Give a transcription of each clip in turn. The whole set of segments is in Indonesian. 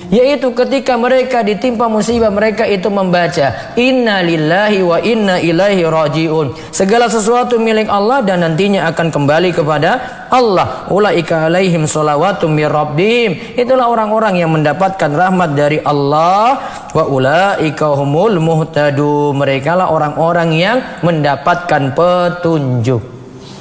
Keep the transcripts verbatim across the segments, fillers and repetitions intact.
yaitu ketika mereka ditimpa musibah, mereka itu membaca inna lillahi wa inna ilaihi rajiun. Segala sesuatu milik Allah dan nantinya akan kembali kepada Allah. Ulaika alaihim shalawatum mir rabbihim. Itulah orang-orang yang mendapatkan rahmat dari Allah. Wa ulaika humul muhtadun. Mereka lah orang-orang yang mendapatkan petunjuk.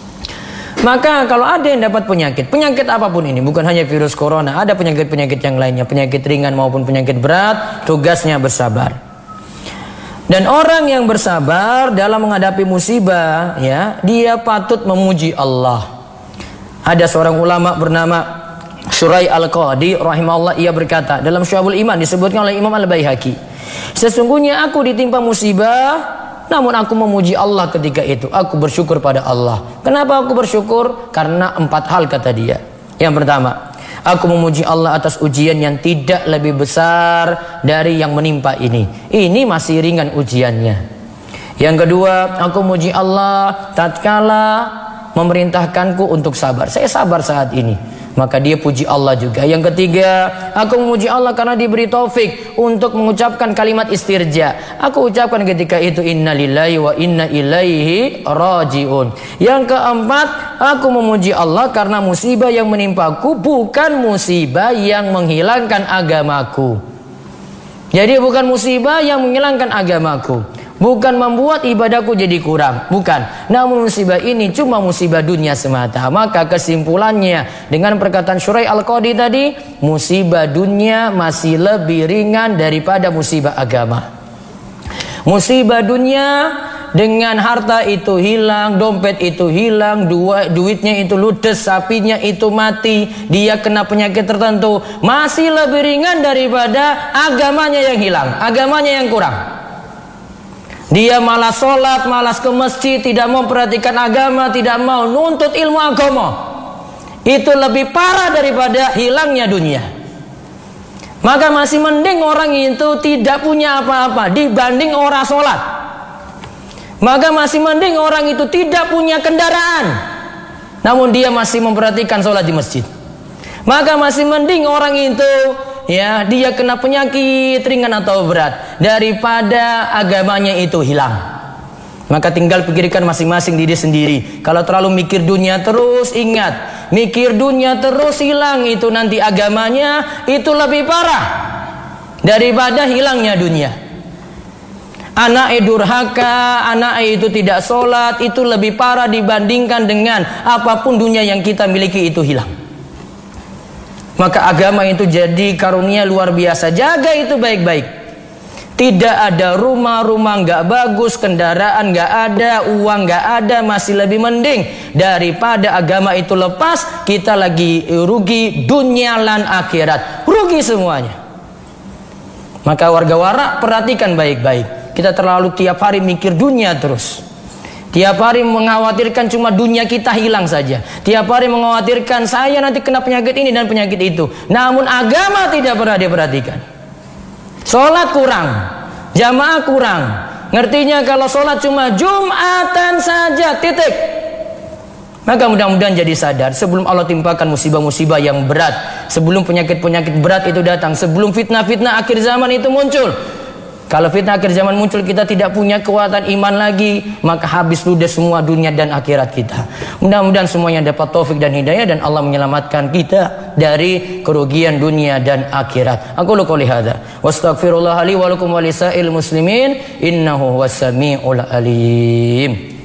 Maka kalau ada yang dapat penyakit, penyakit apapun ini, bukan hanya virus corona, ada penyakit-penyakit yang lainnya, penyakit ringan maupun penyakit berat, tugasnya bersabar. Dan orang yang bersabar dalam menghadapi musibah, ya, dia patut memuji Allah. Ada seorang ulama bernama Syurai Al-Qadi rahimahullah, ia berkata dalam Syu'abul Iman, disebutkan oleh Imam Al-Baihaqi, sesungguhnya aku ditimpa musibah, namun aku memuji Allah ketika itu. Aku bersyukur pada Allah. Kenapa aku bersyukur? Karena empat hal kata dia. Yang pertama, aku memuji Allah atas ujian yang tidak lebih besar dari yang menimpa ini. Ini masih ringan ujiannya. Yang kedua, aku memuji Allah tatkala memerintahkanku untuk sabar. Saya sabar saat ini, maka dia puji Allah juga. Yang ketiga, aku memuji Allah karena diberi taufik untuk mengucapkan kalimat istirja. Aku ucapkan ketika itu inna lillahi wa inna ilaihi rajiun. Yang keempat, aku memuji Allah karena musibah yang menimpaku bukan musibah yang menghilangkan agamaku. Jadi bukan musibah yang menghilangkan agamaku, bukan membuat ibadahku jadi kurang, bukan. Namun musibah ini cuma musibah dunia semata. Maka kesimpulannya dengan perkataan Syurai Al-Qadi tadi, musibah dunia masih lebih ringan daripada musibah agama. Musibah dunia dengan harta itu hilang, dompet itu hilang, dua, duitnya itu ludes, sapinya itu mati, dia kena penyakit tertentu, masih lebih ringan daripada agamanya yang hilang, agamanya yang kurang. Dia malas sholat, malas ke masjid, tidak mau perhatikan agama, tidak mau nuntut ilmu agama. Itu lebih parah daripada hilangnya dunia. Maka masih mending orang itu tidak punya apa-apa dibanding orang sholat. Maka masih mending orang itu tidak punya kendaraan, namun dia masih memperhatikan sholat di masjid. Maka masih mending orang itu, ya, dia kena penyakit ringan atau berat daripada agamanya itu hilang. Maka tinggal pikirkan masing-masing diri sendiri. Kalau terlalu mikir dunia terus, ingat, mikir dunia terus hilang itu nanti agamanya itu lebih parah daripada hilangnya dunia. Anak durhaka, anak itu tidak sholat, itu lebih parah dibandingkan dengan apapun dunia yang kita miliki itu hilang. Maka agama itu jadi karunia luar biasa. Jaga itu baik-baik. Tidak ada rumah-rumah nggak bagus, kendaraan nggak ada, uang nggak ada, masih lebih mending daripada agama itu lepas, kita lagi rugi dunia dan akhirat, rugi semuanya. Maka warga warak perhatikan baik-baik. Kita terlalu tiap hari mikir dunia terus. Tiap hari mengkhawatirkan cuma dunia kita hilang saja. Tiap hari mengkhawatirkan saya nanti kena penyakit ini dan penyakit itu. Namun agama tidak pernah diperhatikan. Sholat kurang, jamaah kurang. Ngertinya kalau sholat cuma Jumatan saja, titik. Maka mudah-mudahan jadi sadar sebelum Allah timpakan musibah-musibah yang berat, sebelum penyakit-penyakit berat itu datang, sebelum fitnah-fitnah akhir zaman itu muncul. Kalau fitnah akhir zaman muncul, kita tidak punya kekuatan iman lagi, maka habis ludes semua dunia dan akhirat kita. Mudah-mudahan semuanya dapat taufik dan hidayah dan Allah menyelamatkan kita dari kerugian dunia dan akhirat. Aku qouli hadza wastaghfirullah li wa lakum wa lisa'il muslimin innahu huwas samiul alim.